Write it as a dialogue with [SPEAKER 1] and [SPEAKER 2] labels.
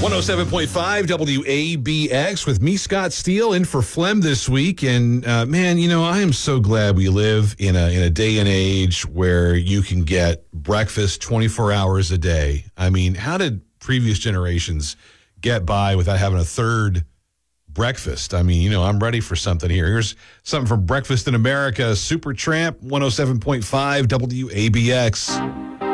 [SPEAKER 1] 107.5 WABX with me, Scott Steele, in for Flem this week. And man, I am so glad we live in a day and age where you can get breakfast 24 hours a day. I mean, how did previous generations get by without having a third breakfast? I mean, I'm ready for something here. Here's something from Breakfast in America, Supertramp, 107.5 WABX.